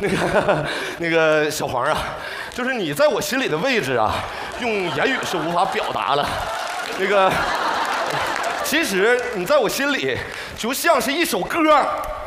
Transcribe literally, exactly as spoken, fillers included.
那个那个小黄啊，就是你在我心里的位置啊，用言语是无法表达了。那个，其实你在我心里就像是一首歌。